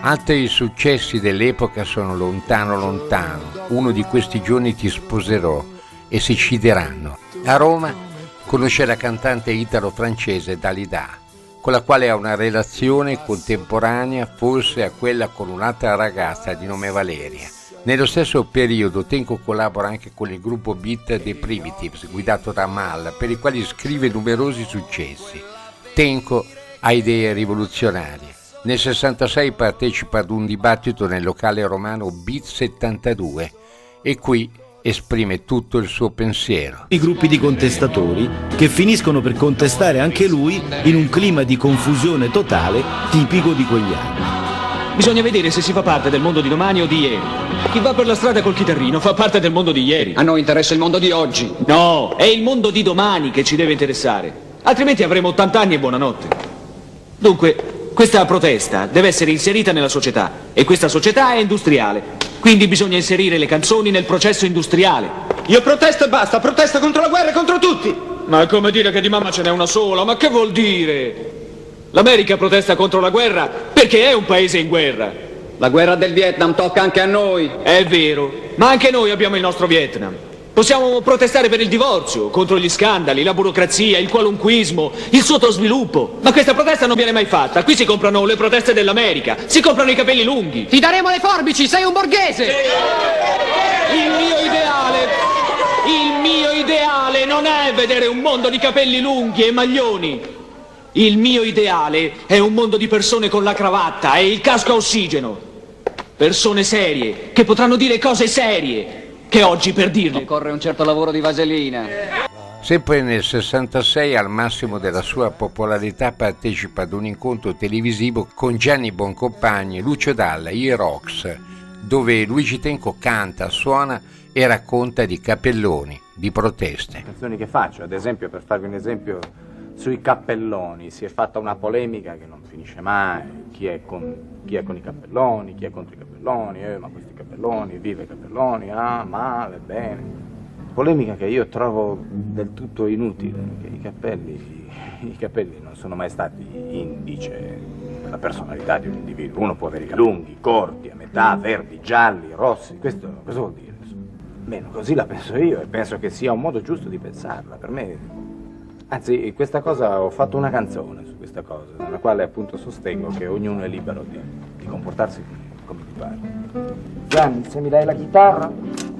Altri successi dell'epoca sono Lontano lontano, Uno di questi giorni ti sposerò e Si uccideranno. A Roma conosce la cantante italo-francese Dalida, con la quale ha una relazione contemporanea forse a quella con un'altra ragazza di nome Valeria. Nello stesso periodo Tenco collabora anche con il gruppo beat The Primitives, guidato da Mal, per i quali scrive numerosi successi. Tenco ha idee rivoluzionarie. Nel 66 partecipa ad un dibattito nel locale romano Beat 72 e qui esprime tutto il suo pensiero. I gruppi di contestatori che finiscono per contestare anche lui in un clima di confusione totale tipico di quegli anni. Bisogna vedere se si fa parte del mondo di domani o di ieri. Chi va per la strada col chitarrino fa parte del mondo di ieri. A noi interessa il mondo di oggi. No, è il mondo di domani che ci deve interessare. Altrimenti avremo 80 anni e buonanotte. Dunque, questa protesta deve essere inserita nella società e questa società è industriale. Quindi bisogna inserire le canzoni nel processo industriale. Io protesto e basta, protesto contro la guerra e contro tutti. Ma è come dire che di mamma ce n'è una sola, ma che vuol dire? L'America protesta contro la guerra perché è un paese in guerra. La guerra del Vietnam tocca anche a noi. È vero, ma anche noi abbiamo il nostro Vietnam. Possiamo protestare per il divorzio, contro gli scandali, la burocrazia, il qualunquismo, il sottosviluppo. Ma questa protesta non viene mai fatta. Qui si comprano le proteste dell'America, si comprano i capelli lunghi. Ti daremo le forbici, sei un borghese! Il mio ideale non è vedere un mondo di capelli lunghi e maglioni. Il mio ideale è un mondo di persone con la cravatta e il casco a ossigeno. Persone serie, che potranno dire cose serie. Che oggi per dirle occorre un certo lavoro di vaselina. Sempre nel 66, al massimo della sua popolarità, partecipa ad un incontro televisivo con Gianni Boncompagni, Lucio Dalla, i Rocks, dove Luigi Tenco canta, suona e racconta di cappelloni, di proteste. Le canzoni che faccio, ad esempio, per farvi un esempio, sui cappelloni si è fatta una polemica che non finisce mai. Chi è con i cappelloni, chi è contro i cappelloni, ma questi cappelloni, viva i cappelloni, male, bene. Polemica che io trovo del tutto inutile, perché i capelli non sono mai stati indice della personalità di un individuo. Uno può avere lunghi, corti, a metà, verdi, gialli, rossi, questo cosa vuol dire? Bene, così la penso io e penso che sia un modo giusto di pensarla. Per me, anzi, questa cosa, ho fatto una canzone su questa cosa, nella quale appunto sostengo che ognuno è libero di comportarsi come gli pare. Gianni, se mi dai la chitarra...